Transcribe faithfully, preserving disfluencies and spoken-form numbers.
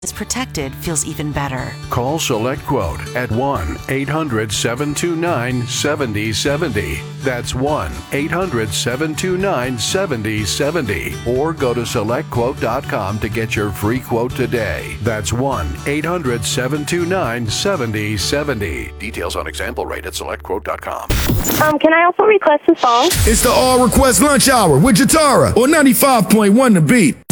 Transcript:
is protected feels even better. Call SelectQuote at one eight hundred seven two nine seven zero seven zero. That's one eight hundred seven two nine seven zero seven zero. Or go to select quote dot com to get your free quote today. That's one eight hundred seven two nine seven zero seven zero. Details on example rate at select quote dot com. Um, can I also request a song? It's the All Request Lunch Hour with Jatara on ninety-five point one The Beat.